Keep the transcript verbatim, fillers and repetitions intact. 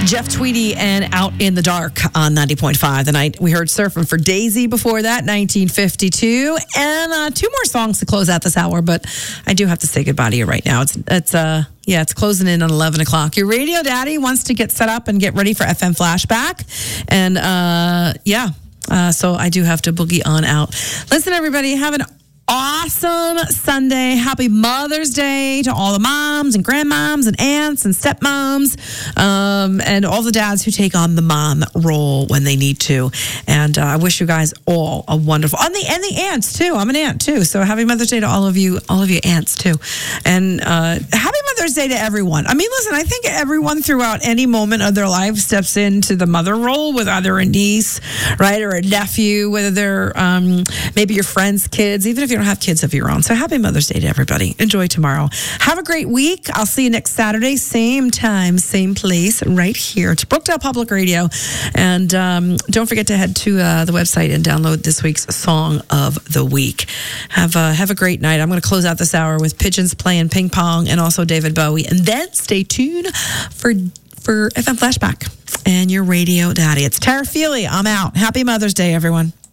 Jeff Tweedy and Out in the Dark on ninety point five. The night we heard Surfing for Daisy before that, nineteen fifty-two. And uh, two more songs to close out this hour, but I do have to say goodbye to you right now. It's, it's uh, yeah, it's closing in on eleven o'clock. Your radio daddy wants to get set up and get ready for F M Flashback. And uh, yeah, uh, so I do have to boogie on out. Listen, everybody, have an awesome Sunday. Happy Mother's Day to all the moms and grandmoms and aunts and stepmoms, um, and all the dads who take on the mom role when they need to. And uh, I wish you guys all a wonderful, and the, and the aunts too. I'm an aunt too. So happy Mother's Day to all of you, all of you aunts too. And uh, happy Mother's Day to everyone. I mean, listen, I think everyone throughout any moment of their life steps into the mother role with either a niece, right, or a nephew, whether they're um, maybe your friend's kids, even if you don't have kids of your own. So happy Mother's Day to everybody. Enjoy tomorrow. Have a great week. I'll see you next Saturday, same time, same place, right here. It's Brookdale Public Radio. And um, don't forget to head to uh, the website and download this week's Song of the Week. Have a, have a great night. I'm going to close out this hour with Pigeons playing ping pong and also David Bowie. And then stay tuned for, for F M Flashback and your radio daddy. It's Tara Feely. I'm out. Happy Mother's Day, everyone.